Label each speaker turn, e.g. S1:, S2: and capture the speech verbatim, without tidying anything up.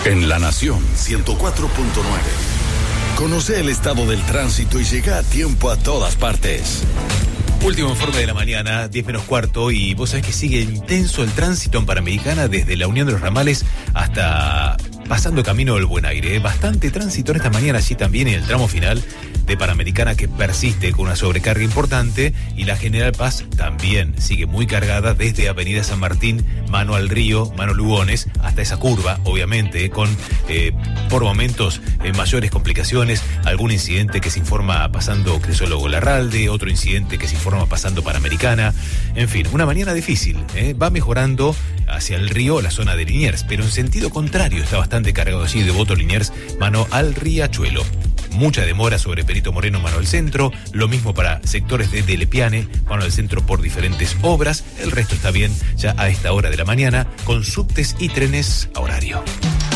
S1: En La Nación ciento cuatro punto nueve. Conoce el estado del tránsito y llega a tiempo a todas partes.
S2: Último informe de la mañana, diez menos cuarto, y vos sabés que sigue intenso el tránsito en Panamericana desde la Unión de los Ramales hasta pasando camino del Buen Aire. Bastante tránsito en esta mañana, así también en el tramo final de Panamericana, que persiste con una sobrecarga importante, y la General Paz también sigue muy cargada desde Avenida San Martín, mano al río, mano Lugones, hasta esa curva, obviamente, con eh, por momentos eh, mayores complicaciones, algún incidente que se informa pasando Crisólogo Larralde, otro incidente que se informa pasando Panamericana, en fin, una mañana difícil, ¿eh? Va mejorando hacia el río la zona de Liniers, pero en sentido contrario está bastante cargado así de Devoto Liniers, mano al Riachuelo. Mucha demora sobre Perito Moreno, mano al centro. Lo mismo para sectores de Delepiane, mano al centro por diferentes obras. El resto está bien ya a esta hora de la mañana, con subtes y trenes a horario.